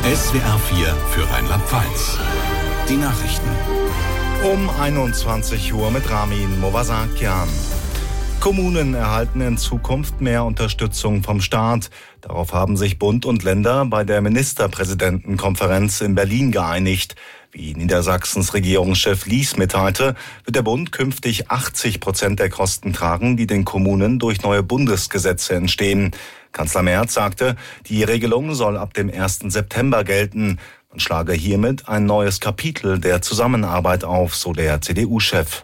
SWR 4 für Rheinland-Pfalz. Die Nachrichten. Um 21 Uhr mit Ramin Movasakian. Kommunen erhalten in Zukunft mehr Unterstützung vom Staat. Darauf haben sich Bund und Länder bei der Ministerpräsidentenkonferenz in Berlin geeinigt. Wie Niedersachsens Regierungschef Lies mitteilte, wird der Bund künftig 80% der Kosten tragen, die den Kommunen durch neue Bundesgesetze entstehen. Kanzler Merz sagte, die Regelung soll ab dem 1. September gelten. Man schlage hiermit ein neues Kapitel der Zusammenarbeit auf, so der CDU-Chef.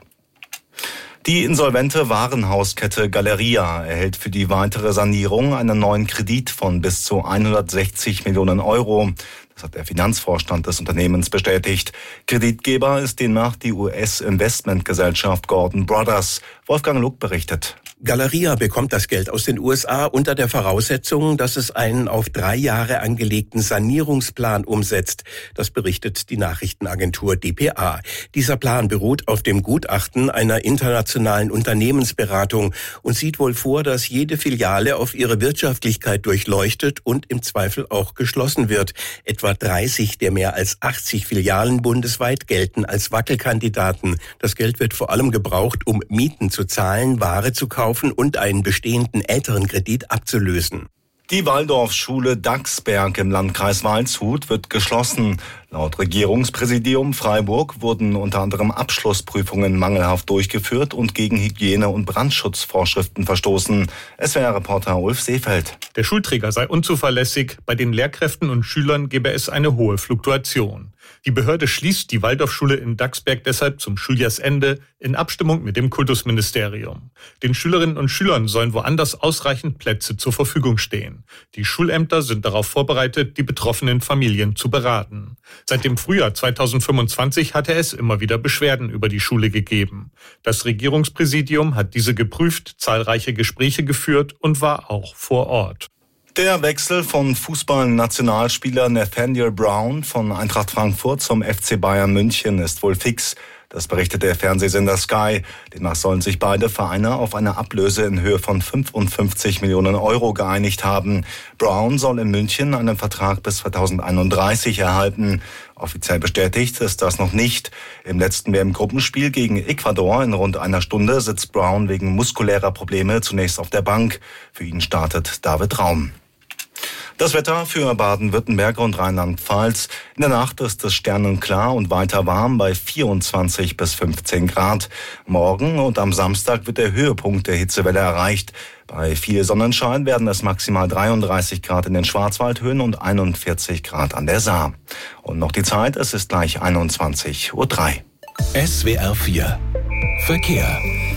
Die insolvente Warenhauskette Galeria erhält für die weitere Sanierung einen neuen Kredit von bis zu 160 Millionen Euro. Das hat der Finanzvorstand des Unternehmens bestätigt. Kreditgeber ist demnach die US-Investmentgesellschaft Gordon Brothers. Wolfgang Luck berichtet. Galeria bekommt das Geld aus den USA unter der Voraussetzung, dass es einen auf 3 Jahre angelegten Sanierungsplan umsetzt. Das berichtet die Nachrichtenagentur dpa. Dieser Plan beruht auf dem Gutachten einer internationalen Unternehmensberatung und sieht wohl vor, dass jede Filiale auf ihre Wirtschaftlichkeit durchleuchtet und im Zweifel auch geschlossen wird. Etwa 30 der mehr als 80 Filialen bundesweit gelten als Wackelkandidaten. Das Geld wird vor allem gebraucht, um Mieten zu zahlen, Ware zu kaufen und einen bestehenden älteren Kredit abzulösen. Die Waldorfschule Dachsberg im Landkreis Waldshut wird geschlossen. Laut Regierungspräsidium Freiburg wurden unter anderem Abschlussprüfungen mangelhaft durchgeführt und gegen Hygiene- und Brandschutzvorschriften verstoßen. SWR-Reporter Ulf Seefeld. Der Schulträger sei unzuverlässig, bei den Lehrkräften und Schülern gebe es eine hohe Fluktuation. Die Behörde schließt die Waldorfschule in Dachsberg deshalb zum Schuljahrsende in Abstimmung mit dem Kultusministerium. Den Schülerinnen und Schülern sollen woanders ausreichend Plätze zur Verfügung stehen. Die Schulämter sind darauf vorbereitet, die betroffenen Familien zu beraten. Seit dem Frühjahr 2025 hatte es immer wieder Beschwerden über die Schule gegeben. Das Regierungspräsidium hat diese geprüft, zahlreiche Gespräche geführt und war auch vor Ort. Der Wechsel von Fußballnationalspieler Nathaniel Brown von Eintracht Frankfurt zum FC Bayern München ist wohl fix. Das berichtet der Fernsehsender Sky. Demnach sollen sich beide Vereine auf eine Ablöse in Höhe von 55 Millionen Euro geeinigt haben. Brown soll in München einen Vertrag bis 2031 erhalten. Offiziell bestätigt ist das noch nicht. Im letzten WM-Gruppenspiel gegen Ecuador in rund einer Stunde sitzt Brown wegen muskulärer Probleme zunächst auf der Bank. Für ihn startet David Raum. Das Wetter für Baden-Württemberg und Rheinland-Pfalz. In der Nacht ist es sternenklar und weiter warm bei 24 bis 15 Grad. Morgen und am Samstag wird der Höhepunkt der Hitzewelle erreicht. Bei viel Sonnenschein werden es maximal 33 Grad in den Schwarzwaldhöhen und 41 Grad an der Saar. Und noch die Zeit, es ist gleich 21:03 Uhr. SWR 4 Verkehr.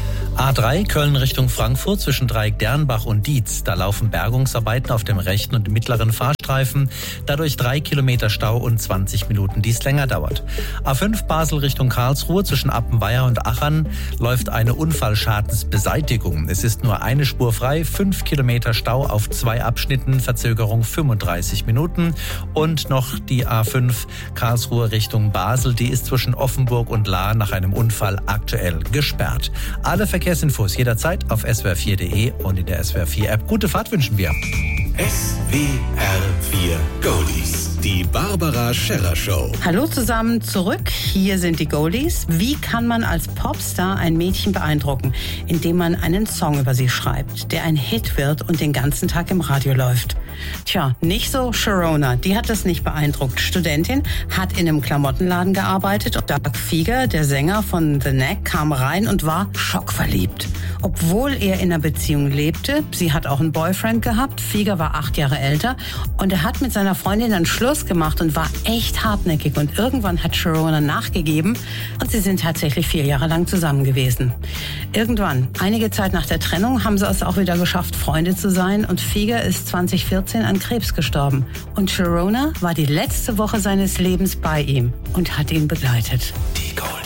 A3 Köln Richtung Frankfurt zwischen Dreieck-Dernbach und Dietz. Da laufen Bergungsarbeiten auf dem rechten und mittleren Fahrstreifen. Dadurch 3 Kilometer Stau und 20 Minuten, die es länger dauert. A5 Basel Richtung Karlsruhe zwischen Appenweier und Achern läuft eine Unfallschadensbeseitigung. Es ist nur eine Spur frei, 5 Kilometer Stau auf 2 Abschnitten, Verzögerung 35 Minuten. Und noch die A5 Karlsruhe Richtung Basel, die ist zwischen Offenburg und Lahr nach einem Unfall aktuell gesperrt. Alle Verkehrsinfos jederzeit auf swr4.de und in der SWR4-App. Gute Fahrt wünschen wir. SWR 4 Goldies. Die Barbara Scherrer Show. Hallo zusammen zurück. Hier sind die Goldies. Wie kann man als Popstar ein Mädchen beeindrucken? Indem man einen Song über sie schreibt, der ein Hit wird und den ganzen Tag im Radio läuft. Tja, nicht so Sharona. Die hat das nicht beeindruckt. Studentin, hat in einem Klamottenladen gearbeitet. Und Doug Fieger, der Sänger von The Knack, kam rein und war schockverliebt. Obwohl er in einer Beziehung lebte, sie hat auch einen Boyfriend gehabt. Fieger war 8 Jahre älter und er hat mit seiner Freundin dann Schluss gemacht und war echt hartnäckig. Und irgendwann hat Sharona nachgegeben und sie sind tatsächlich 4 Jahre lang zusammen gewesen. Irgendwann, einige Zeit nach der Trennung, haben sie es auch wieder geschafft, Freunde zu sein. Und Fieger ist 2014 an Krebs gestorben. Und Sharona war die letzte Woche seines Lebens bei ihm und hat ihn begleitet. Die Goldies.